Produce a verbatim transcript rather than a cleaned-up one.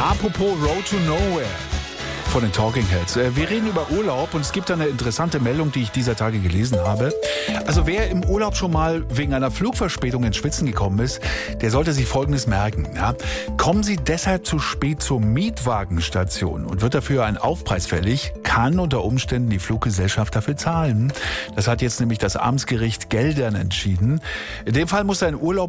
Apropos Road to Nowhere von den Talking Heads. Wir reden über Urlaub und es gibt da eine interessante Meldung, die ich dieser Tage gelesen habe. Also wer im Urlaub schon mal wegen einer Flugverspätung ins Schwitzen gekommen ist, der sollte sich Folgendes merken. Ja? Kommen Sie deshalb zu spät zur Mietwagenstation und wird dafür ein Aufpreis fällig, kann unter Umständen die Fluggesellschaft dafür zahlen. Das hat jetzt nämlich das Amtsgericht Geldern entschieden. In dem Fall muss ein Urlauber